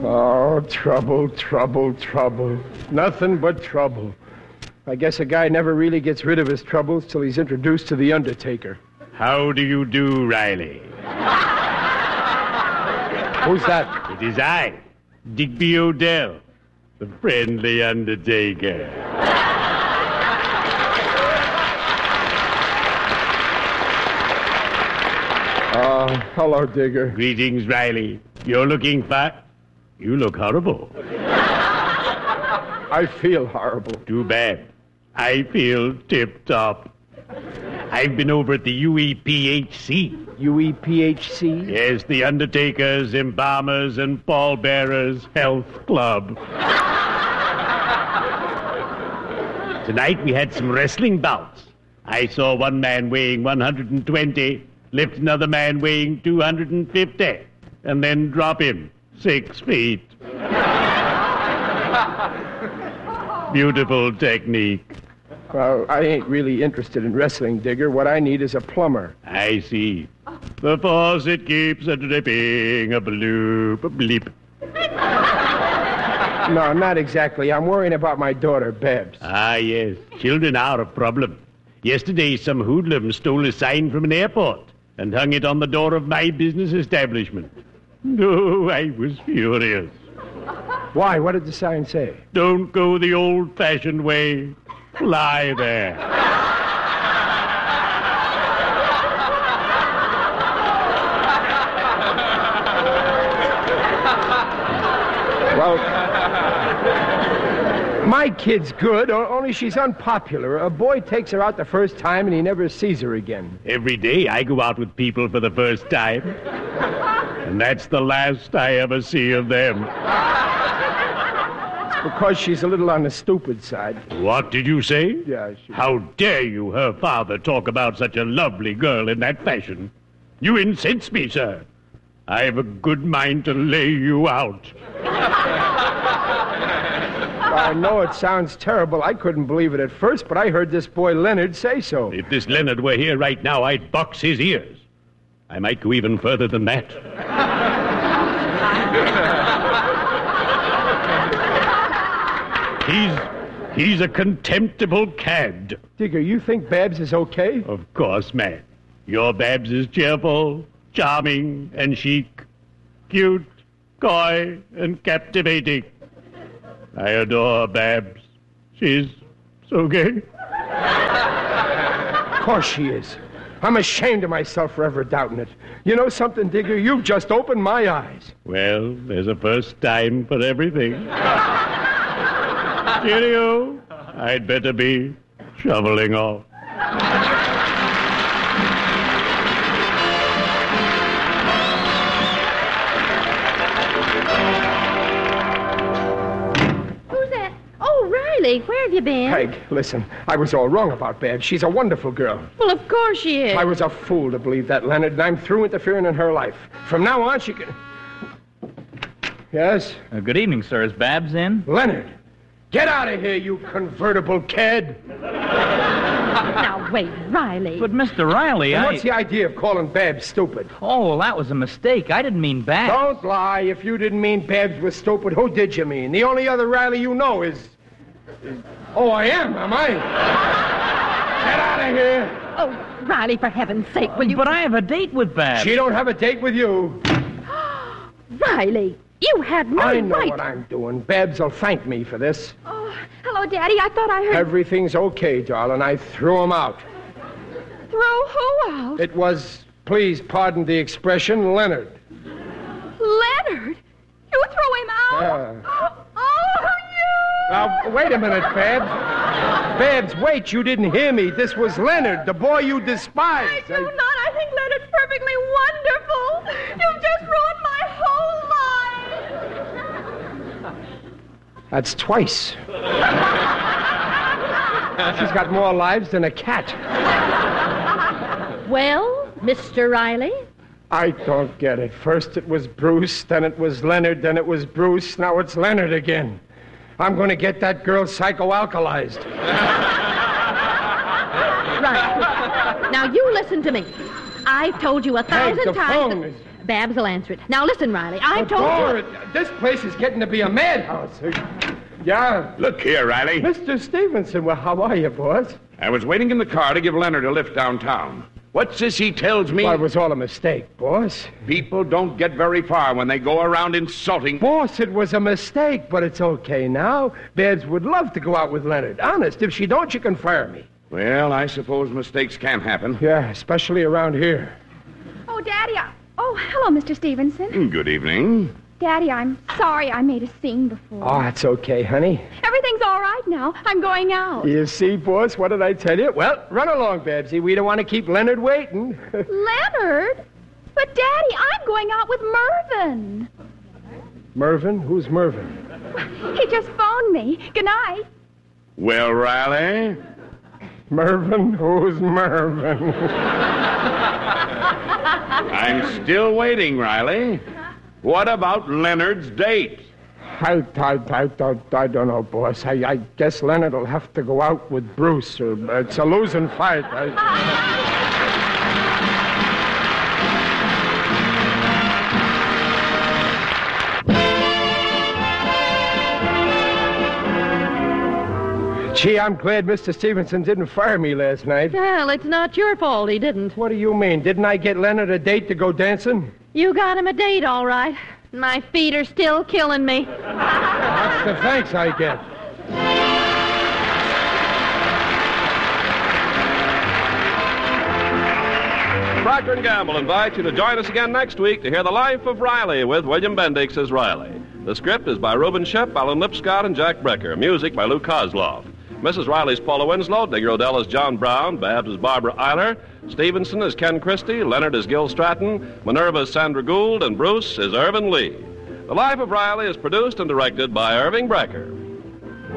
Oh, trouble, trouble, trouble. Nothing but trouble. I guess a guy never really gets rid of his troubles till he's introduced to the Undertaker. How do you do, Riley? Who's that? It is I, Digby Odell, the friendly Undertaker. Hello, Digger. Greetings, Riley. You're looking fat. You look horrible. I feel horrible. Too bad. I feel tip-top. I've been over at the UEPHC. UEPHC? Yes, the Undertakers, Embalmers, and Pallbearers Health Club. Tonight we had some wrestling bouts. I saw one man weighing 120 lift another man weighing 250 and then drop him 6 feet. Beautiful technique. Well, I ain't really interested in wrestling, Digger. What I need is a plumber. I see. The faucet keeps a dripping, a bloop, a bleep. No, not exactly. I'm worrying about my daughter, Babs. Ah, yes. Children are a problem. Yesterday, some hoodlum stole a sign from an airport and hung it on the door of my business establishment. Oh, I was furious. Why? What did the sign say? Don't go the old-fashioned way. Fly there. Well, my kid's good, only she's unpopular. A boy takes her out the first time and he never sees her again. Every day I go out with people for the first time. And that's the last I ever see of them. It's because she's a little on the stupid side. What did you say? Yeah, How dare you, her father, talk about such a lovely girl in that fashion? You incense me, sir. I have a good mind to lay you out. I know it sounds terrible. I couldn't believe it at first, but I heard this boy Leonard say so. If this Leonard were here right now, I'd box his ears. I might go even further than that. He's a contemptible cad. Digger, you think Babs is okay? Of course, man. Your Babs is cheerful, charming, and chic. Cute, coy, and captivating. I adore Babs. She's so gay. Of course she is. I'm ashamed of myself for ever doubting it. You know something, Digger? You've just opened my eyes. Well, there's a first time for everything. Cheerio. I'd better be shoveling off. Where have you been? Peg, listen, I was all wrong about Babs. She's a wonderful girl. Well, of course she is. I was a fool to believe that, Leonard, and I'm through interfering in her life. From now on, she can... Yes? Good evening, sir. Is Babs in? Leonard, get out of here, you convertible cad. Now, wait, Riley. But, Mr. Riley, and what's the idea of calling Babs stupid? Oh, well, that was a mistake. I didn't mean Babs. Don't lie. If you didn't mean Babs was stupid, who did you mean? The only other Riley you know is... Oh, I am I? Get out of here. Oh, Riley, for heaven's sake, will you... But I have a date with Babs. She don't have a date with you. Riley, you had no right... I know what I'm doing. Babs will thank me for this. Oh, hello, Daddy. I thought I heard... Everything's okay, darling. I threw him out. Threw who out? It was, please pardon the expression, Leonard. Leonard? You threw him out? Yeah. Oh, you... Now, wait a minute, Babs. Babs, wait, you didn't hear me. This was Leonard, the boy you despise. I do not. I think Leonard's perfectly wonderful. You've just ruined my whole life. That's twice. She's got more lives than a cat. Well, Mr. Riley? I don't get it. First it was Bruce, then it was Leonard, then it was Bruce, now it's Leonard again. I'm going to get that girl psychoalkalized. Right. Now, you listen to me. I've told you 1,000 times... Babs will answer it. Now, listen, Riley. I But, told you... Dora, this place is getting to be a madhouse. Yeah. Look here, Riley. Mr. Stevenson, well, how are you, boss? I was waiting in the car to give Leonard a lift downtown. What's this he tells me? Well, it was all a mistake, boss. People don't get very far when they go around insulting. Boss, it was a mistake, but it's okay now. Babs would love to go out with Leonard. Honest, if she don't, you can fire me. Well, I suppose mistakes can happen. Yeah, especially around here. Oh, Daddy, hello, Mr. Stevenson. Good evening. Daddy, I'm sorry I made a scene before. Oh, it's okay, honey. Everything's all right now. I'm going out. You see, boss, what did I tell you? Well, run along, Babsy. We don't want to keep Leonard waiting. Leonard? But, Daddy, I'm going out with Mervyn. Mervyn? Who's Mervyn? He just phoned me. Good night. Well, Riley? Mervyn? Who's Mervyn? I'm still waiting, Riley. What about Leonard's date? I don't know, boss. I guess Leonard will have to go out with Bruce, or it's a losing fight. Gee, I'm glad Mr. Stevenson didn't fire me last night. Well, it's not your fault he didn't. What do you mean? Didn't I get Leonard a date to go dancing? You got him a date, all right. My feet are still killing me. That's the thanks I get. Procter & Gamble invite you to join us again next week to hear The Life of Riley with William Bendix as Riley. The script is by Reuben Ship, Alan Lipscott, and Jack Brecker. Music by Lou Kozloff. Mrs. Riley's Paula Winslow, Digger Odell is John Brown, Babs is Barbara Eiler, Stevenson is Ken Christie, Leonard is Gil Stratton, Minerva is Sandra Gould, and Bruce is Irvin Lee. The Life of Riley is produced and directed by Irving Brecker.